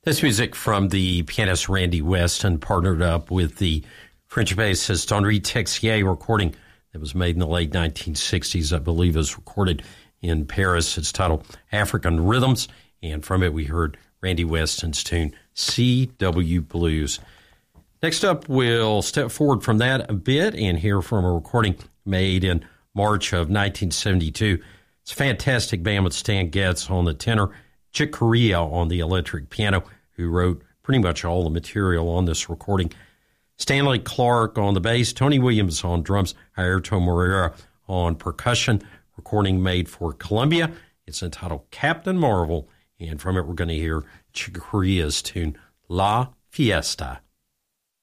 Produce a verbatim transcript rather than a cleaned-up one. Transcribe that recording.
This music from the pianist Randy Weston, partnered up with the French bassist Henri Texier, recording that was made in the late nineteen sixties, I believe. It was recorded in Paris. It's titled African Rhythms, and from it we heard Randy Weston's tune, C W Blues. Next up, we'll step forward from that a bit and hear from a recording made in March of nineteen seventy-two. It's a fantastic band with Stan Getz on the tenor, Chick Corea on the electric piano, who wrote pretty much all the material on this recording. Stanley Clark on the bass, Tony Williams on drums, Airto Moreira on percussion, recording made for Columbia. It's entitled Captain Marvel, and from it we're going to hear Chick Corea's tune, La Fiesta.